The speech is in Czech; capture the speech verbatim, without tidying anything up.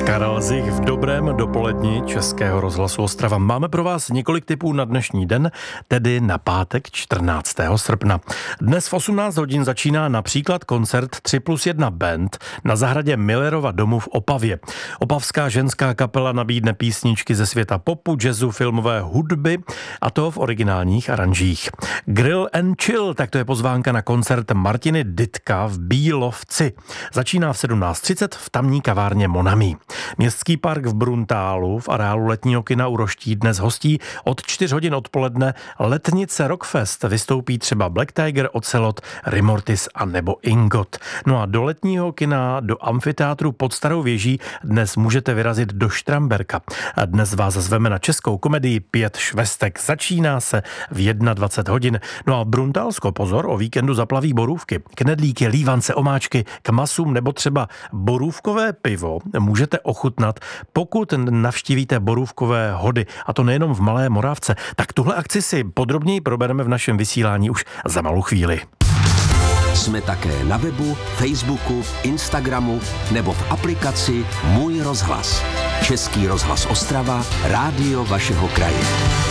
Karel Zich v dobrém dopoledni Českého rozhlasu Ostrava. Máme pro vás několik tipů na dnešní den, tedy na pátek čtrnáctého srpna. Dnes v osmnáct hodin začíná například koncert tři plus jedna Band na zahradě Millerova domu v Opavě. Opavská ženská kapela nabídne písničky ze světa popu, jazzu, filmové hudby, a to v originálních aranžích. Grill and Chill, tak to je pozvánka na koncert Martiny Dytka v Bílovci. Začíná v sedmnáct třicet v tamní kavárně Monami. Městský park v Bruntálu v areálu letního kina u Roští dnes hostí od čtyř hodin odpoledne letnice Rockfest. Vystoupí třeba Black Tiger, Ocelot, Rimortis a nebo Ingot. No a do letního kina, do amfiteátru pod Starou věží dnes můžete vyrazit do Štramberka. A dnes vás zveme na českou komedii Pět švestek. Začíná se v dvacet jedna hodin. No a Bruntálsko, pozor, o víkendu zaplaví borůvky. Knedlíky, lívance, omáčky, k masům nebo třeba borůvkové pivo můžete ochutnat, pokud navštívíte borůvkové hody, a to nejenom v Malé Moravce. Tak tuhle akci si podrobněji probereme v našem vysílání už za malou chvíli. Jsme také na webu, Facebooku, Instagramu nebo v aplikaci Můj rozhlas. Český rozhlas Ostrava, rádio vašeho kraje.